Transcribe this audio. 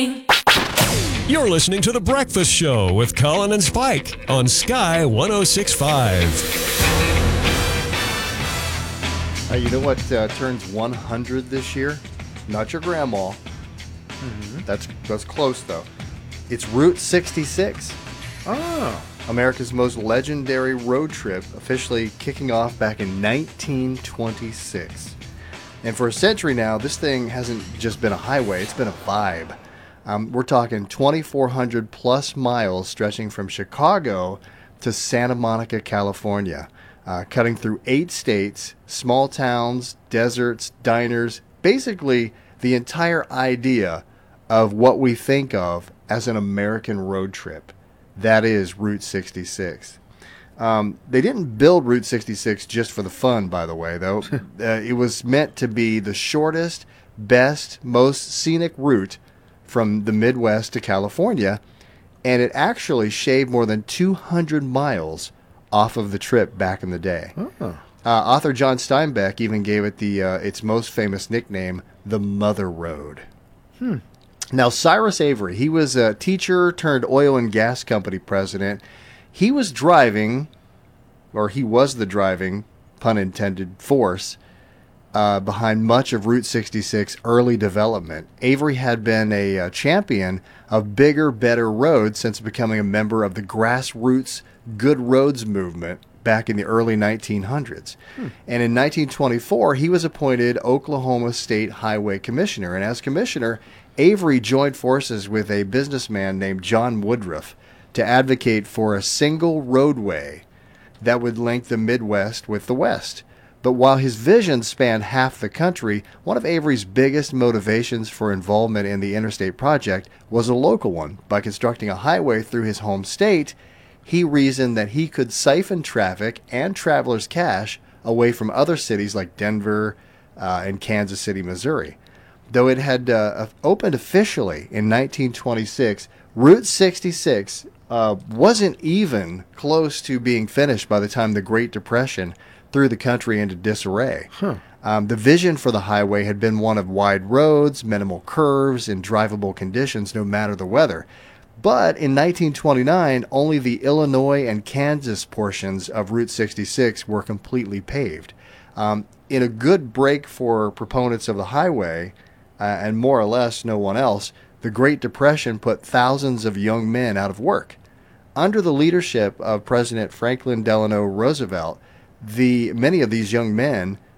You're listening to The Breakfast Show with Colin and Spike on Sky 106.5. You know what turns 100 this year? Not your grandma. That's close, though. It's Route 66. Oh. America's most legendary road trip, officially kicking off back in 1926. And for a century now, this thing hasn't just been a highway, it's been a vibe. We're talking 2,400 plus miles stretching from Chicago to Santa Monica, California, cutting through 8 states, small towns, deserts, diners, basically the entire idea of what we think of as an American road trip. That is Route 66. They didn't build Route 66 just for the fun, by the way, though. It was meant to be the shortest, best, most scenic route from the Midwest to California, and it actually shaved more than 200 miles off of the trip back in the day. Oh. Author John Steinbeck even gave it its most famous nickname, the Mother Road. Now, Cyrus Avery, he was a teacher turned oil and gas company president. He was the driving, pun intended, force behind much of Route 66 early development. Avery had been a champion of bigger, better roads since becoming a member of the grassroots Good Roads movement back in the early 1900s. And in 1924, he was appointed Oklahoma State Highway Commissioner. And as commissioner, Avery joined forces with a businessman named John Woodruff to advocate for a single roadway that would link the Midwest with the West. But while his vision spanned half the country, one of Avery's biggest motivations for involvement in the interstate project was a local one. By constructing a highway through his home state, he reasoned that he could siphon traffic and travelers' cash away from other cities like Denver and Kansas City, Missouri. Though it had opened officially in 1926, Route 66 wasn't even close to being finished by the time the Great Depression threw the country into disarray. The vision for the highway had been one of wide roads, minimal curves, and drivable conditions no matter the weather. But in 1929, only the Illinois and Kansas portions of Route 66 were completely paved. In a good break for proponents of the highway, and more or less no one else, the Great Depression put thousands of young men out of work. Under the leadership of President Franklin Delano Roosevelt, many of these young men